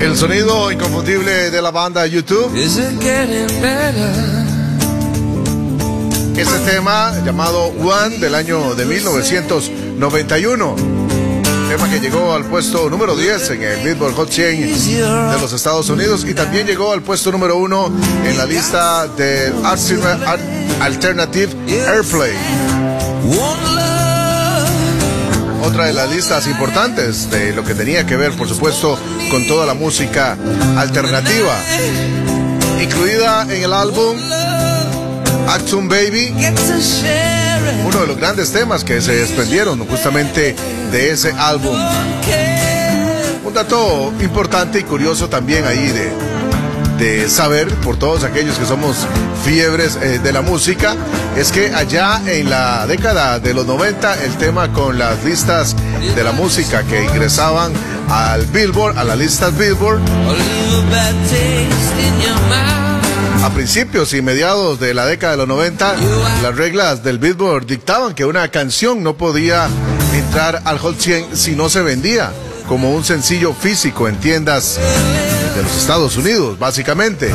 El sonido inconfundible de la banda YouTube. Ese tema llamado One del año de 1991. Tema que llegó al puesto número 10 en el Billboard Hot 100 de los Estados Unidos y también llegó al puesto número 1 en la lista del Alternative Airplay. Otra de las listas importantes de lo que tenía que ver, por supuesto, con toda la música alternativa, incluida en el álbum Achtung Baby, uno de los grandes temas que se desprendieron justamente de ese álbum. Un dato importante y curioso también ahí de saber por todos aquellos que somos fiebres de la música, es que allá en la década de los 90 el tema con las listas de la música que ingresaban al Billboard, a las listas Billboard, a principios y mediados de la década de los 90, las reglas del Billboard dictaban que una canción no podía entrar al Hot 100 si no se vendía como un sencillo físico en tiendas de los Estados Unidos, básicamente.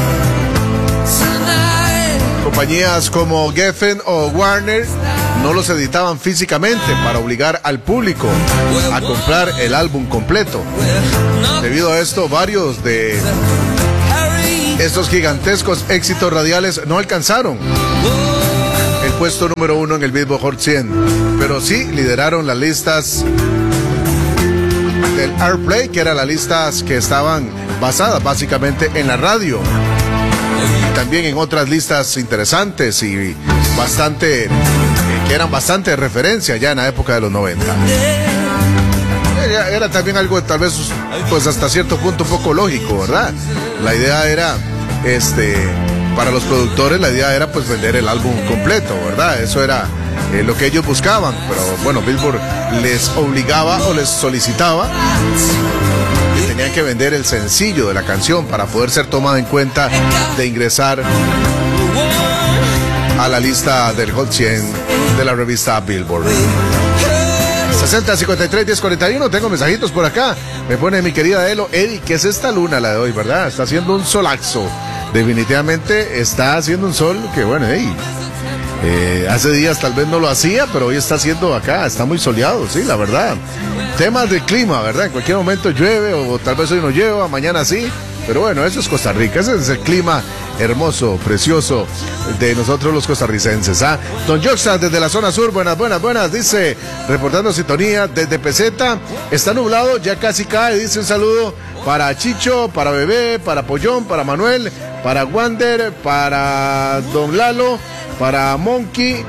Compañías como Geffen o Warner no los editaban físicamente para obligar al público a comprar el álbum completo. Debido a esto, varios de estos gigantescos éxitos radiales no alcanzaron el puesto número 1 en el Billboard Hot 100, pero sí lideraron las listas del Airplay, que eran las listas que estaban basadas básicamente en la radio, y también en otras listas interesantes y bastante que eran bastante de referencia ya en la época de los 90. Era también algo tal vez pues hasta cierto punto un poco lógico, ¿verdad? La idea era para los productores, la idea era pues vender el álbum completo, ¿verdad? Eso era lo que ellos buscaban, pero bueno, Billboard les obligaba o les solicitaba que tenían que vender el sencillo de la canción para poder ser tomada en cuenta de ingresar a la lista del Hot 100 de la revista Billboard. 60 53 10 41, tengo mensajitos por acá. Me pone mi querida Elo, Eddie, ¿qué es esta luna la de hoy, verdad? Está haciendo un solazo. Definitivamente está haciendo un sol que bueno, hace días tal vez no lo hacía, pero hoy está haciendo acá, está muy soleado, sí, la verdad. Temas de clima, ¿verdad? En cualquier momento llueve o tal vez hoy no llueva, mañana sí. Pero bueno, eso es Costa Rica, ese es el clima hermoso, precioso de nosotros los costarricenses. Don Joxa desde la zona sur, buenas, dice, reportando sintonía desde Peseta, está nublado, ya casi cae, dice un saludo para Chicho, para Bebé, para Pollón, para Manuel, para Wander, para Don Lalo, para Monkey,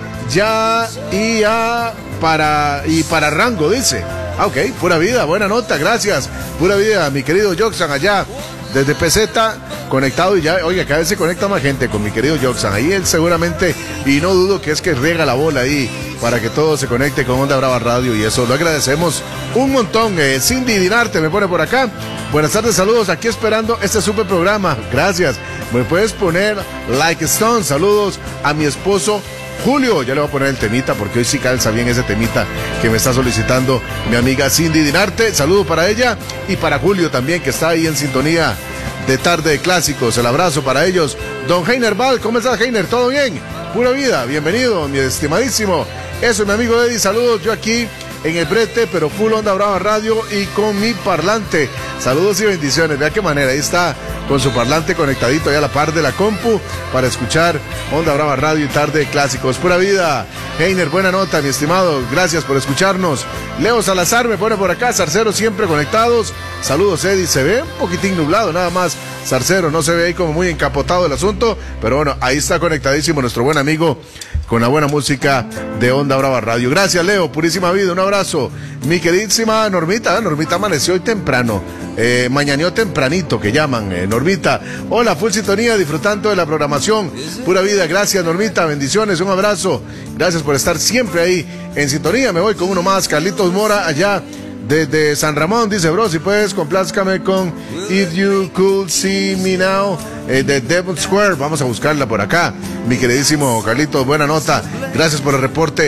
para Rango, dice. Ok, pura vida, buena nota, gracias, pura vida, mi querido Joxan allá desde Peseta, conectado y ya, oiga, cada vez se conecta más gente con mi querido Joxan, ahí él seguramente, y no dudo que es que riega la bola ahí para que todo se conecte con Onda Brava Radio y eso lo agradecemos un montón. Cindy Dinarte me pone por acá, buenas tardes, saludos, aquí esperando este super programa, gracias, me puedes poner Like Stone, saludos a mi esposo Julio, ya le voy a poner el temita porque hoy sí calza bien ese temita que me está solicitando mi amiga Cindy Dinarte. Saludo para ella y para Julio también, que está ahí en sintonía de Tarde de Clásicos. El abrazo para ellos. Don Heiner Val, ¿cómo estás, Heiner? ¿Todo bien? Pura vida, bienvenido, mi estimadísimo. Eso, mi amigo Eddie, saludos, yo aquí en el brete, pero full Onda Brava Radio y con mi parlante. Saludos y bendiciones. Vea qué manera, ahí está con su parlante conectadito ahí a la par de la compu para escuchar Onda Brava Radio y Tarde Clásicos. Pura vida. Heiner, buena nota, mi estimado. Gracias por escucharnos. Leo Salazar me pone por acá. Zarcero siempre conectados. Saludos, Eddie. Se ve un poquitín nublado nada más. Zarcero, no se ve ahí como muy encapotado el asunto, pero bueno, ahí está conectadísimo nuestro buen amigo con la buena música de Onda Brava Radio. Gracias, Leo, purísima vida, un abrazo. Mi queridísima Normita, Normita amaneció hoy temprano, mañaneó tempranito que llaman, Normita. Hola, full sintonía, disfrutando de la programación. Pura vida, gracias Normita, bendiciones, un abrazo. Gracias por estar siempre ahí en sintonía. Me voy con uno más, Carlitos Mora, allá desde San Ramón, dice, bro, si puedes, complázcame con If You Could See Me Now, de Devil Square. Vamos a buscarla por acá, mi queridísimo Carlitos, buena nota, gracias por el reporte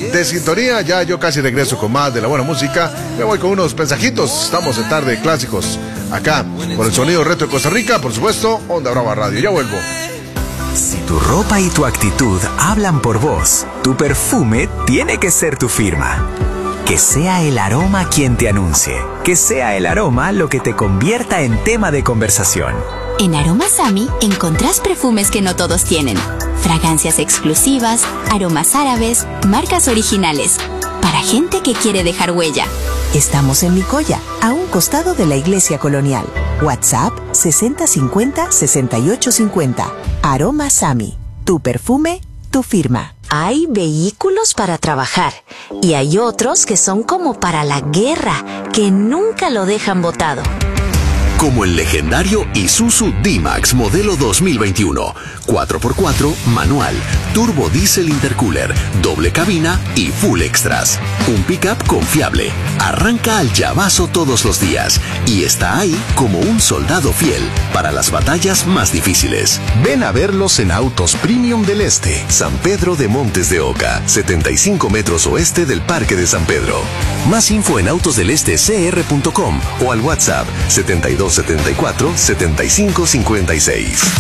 de sintonía. Ya yo casi regreso con más de la buena música. Me voy con unos mensajitos. Estamos en Tarde de Clásicos. Acá, por el sonido reto de Costa Rica, por supuesto, Onda Brava Radio. Ya vuelvo. Si tu ropa y tu actitud hablan por vos, tu perfume tiene que ser tu firma. Que sea el aroma quien te anuncie. Que sea el aroma lo que te convierta en tema de conversación. En Aroma Sami encontrás perfumes que no todos tienen. Fragancias exclusivas, aromas árabes, marcas originales. Para gente que quiere dejar huella. Estamos en Nicoya, a un costado de la Iglesia Colonial. WhatsApp 6050-6850. Aroma Sami. Tu perfume, tu firma. Hay vehículos para trabajar y hay otros que son como para la guerra, que nunca lo dejan botado. Como el legendario Isuzu D-Max modelo 2021. 4x4, manual, turbo diésel intercooler, doble cabina y full extras. Un pickup confiable. Arranca al llavazo todos los días y está ahí como un soldado fiel para las batallas más difíciles. Ven a verlos en Autos Premium del Este, San Pedro de Montes de Oca, 75 metros oeste del Parque de San Pedro. Más info en autosdelestecr.com o al WhatsApp 7274-7556.